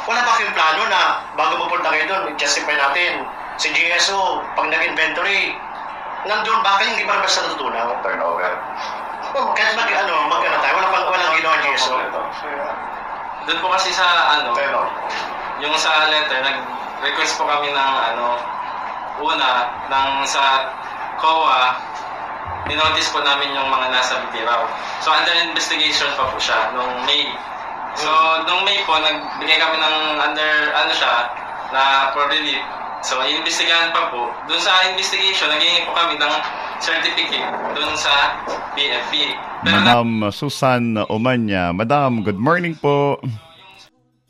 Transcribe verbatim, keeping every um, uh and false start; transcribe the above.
Wala ba kayong plano na bago mapunta kayo doon, justify natin si G S O, pag nag-inventory, nandun ba kayo hindi ba basta natutunaw? Turnover. Oh, kahit mag, ano, mag, ano tayo, wala pang walang ginawa G S O. Doon po kasi sa, ano, Pero, yung sa letter, nag-request po kami ng, ano, una, ng sa C O A, dinotice po namin yung mga nasa Bitiraw. So, under investigation pa po siya nung May. So, nung May po, nagbigay kami ng under, ano siya, na for relief. So, iimbestigahan pa po. Doon sa investigation, naging po kami ng certificate doon sa P F P. Pero Madam Susan Omanya. Madam, good morning po.